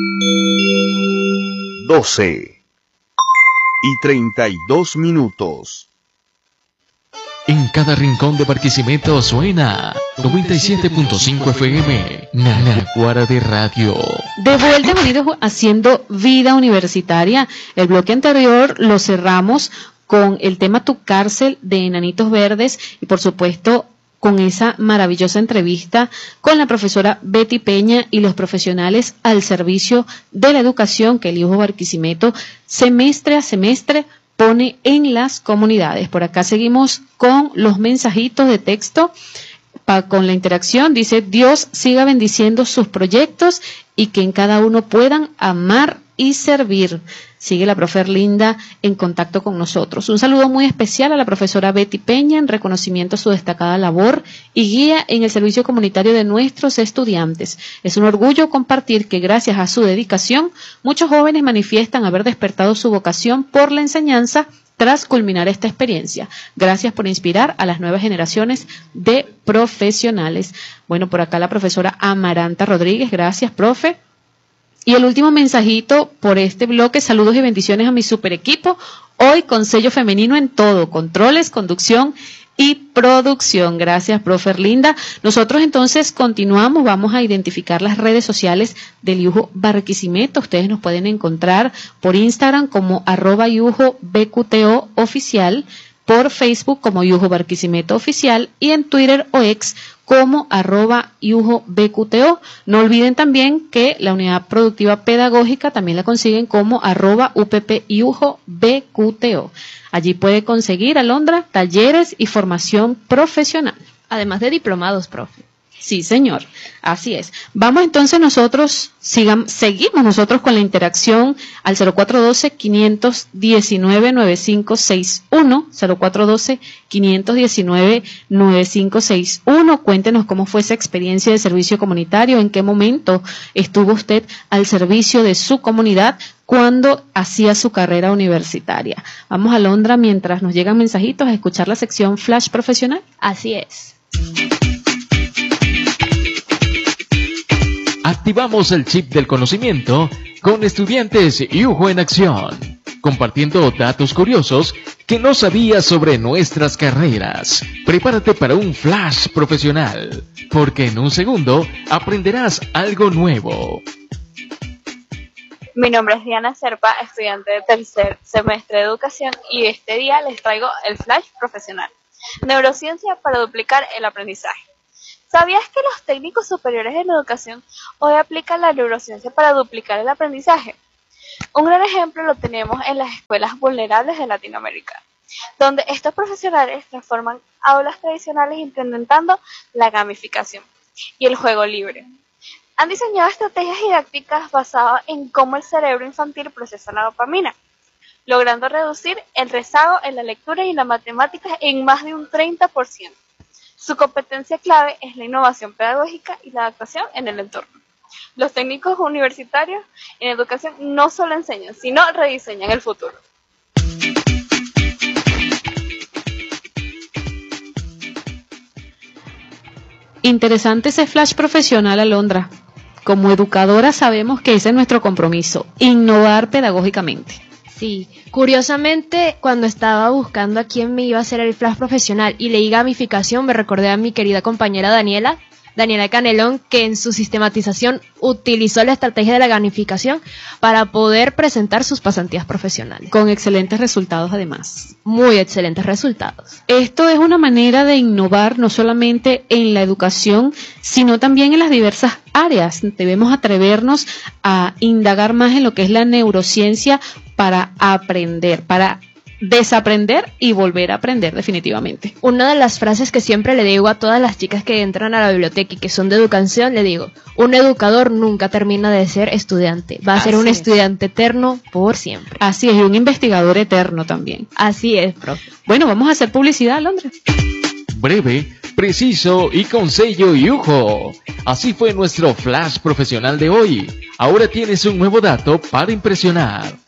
12:32. En cada rincón de Barquisimeto suena 97.5 FM, Nanaguara de Radio. De vuelta, venidos haciendo vida universitaria. El bloque anterior lo cerramos con el tema Tu Cárcel de Enanitos Verdes y por supuesto con esa maravillosa entrevista con la profesora Betty Peña y los profesionales al servicio de la educación que el IUJO Barquisimeto semestre a semestre pone en las comunidades. Por acá seguimos con los mensajitos de texto, con la interacción. Dice: Dios siga bendiciendo sus proyectos y que en cada uno puedan amar y servir. Sigue la profe Linda en contacto con nosotros. Un saludo muy especial a la profesora Betty Peña en reconocimiento a su destacada labor y guía en el servicio comunitario de nuestros estudiantes. Es un orgullo compartir que gracias a su dedicación, muchos jóvenes manifiestan haber despertado su vocación por la enseñanza tras culminar esta experiencia. Gracias por inspirar a las nuevas generaciones de profesionales. Bueno, por acá la profesora Amaranta Rodríguez. Gracias, profe. Y el último mensajito por este bloque: saludos y bendiciones a mi super equipo, hoy con sello femenino en todo, controles, conducción y producción. Gracias, profe Linda. Nosotros entonces continuamos, vamos a identificar las redes sociales del IUJO Barquisimeto. Ustedes nos pueden encontrar por Instagram como @IUJOBQTO oficial, por Facebook como IUJO Barquisimeto oficial y en Twitter o X como @IUJOBQTO. No olviden también que la unidad productiva pedagógica también la consiguen como @UPPIUJOBQTO. Allí puede conseguir, Alondra, talleres y formación profesional. Además de diplomados, profe. Sí, señor, así es. Vamos entonces nosotros, seguimos nosotros con la interacción al 0412-519-9561, 0412-519-9561. Cuéntenos cómo fue esa experiencia de servicio comunitario, en qué momento estuvo usted al servicio de su comunidad cuando hacía su carrera universitaria. Vamos, Alondra, mientras nos llegan mensajitos, a escuchar la sección Flash Profesional. Así es. Activamos el chip del conocimiento con estudiantes IUJO en acción, compartiendo datos curiosos que no sabías sobre nuestras carreras. Prepárate para un flash profesional, porque en un segundo aprenderás algo nuevo. Mi nombre es Diana Serpa, estudiante de tercer semestre de educación, y este día les traigo el flash profesional. Neurociencia para duplicar el aprendizaje. ¿Sabías que los técnicos superiores en educación hoy aplican la neurociencia para duplicar el aprendizaje? Un gran ejemplo lo tenemos en las escuelas vulnerables de Latinoamérica, donde estos profesionales transforman aulas tradicionales implementando la gamificación y el juego libre. Han diseñado estrategias didácticas basadas en cómo el cerebro infantil procesa la dopamina, logrando reducir el rezago en la lectura y la matemática en más de un 30%. Su competencia clave es la innovación pedagógica y la adaptación en el entorno. Los técnicos universitarios en educación no solo enseñan, sino rediseñan el futuro. Interesante ese flash profesional, Alondra. Como educadora sabemos que ese es nuestro compromiso, innovar pedagógicamente. Sí, curiosamente, cuando estaba buscando a quién me iba a hacer el flash profesional y leí gamificación, me recordé a mi querida compañera Daniela Canelón, que en su sistematización utilizó la estrategia de la gamificación para poder presentar sus pasantías profesionales. Con excelentes resultados además. Muy excelentes resultados. Esto es una manera de innovar no solamente en la educación, sino también en las diversas áreas. Debemos atrevernos a indagar más en lo que es la neurociencia para aprender, para desaprender y volver a aprender definitivamente. Una de las frases que siempre le digo a todas las chicas que entran a la biblioteca y que son de educación, le digo: un educador nunca termina de ser estudiante, va a ser un estudiante eterno por siempre. Así es, y un investigador eterno también. Así es, profe. Bueno, vamos a hacer publicidad, Alondra. Breve, preciso y con sello IUJO. Así fue nuestro flash profesional de hoy. Ahora tienes un nuevo dato para impresionar.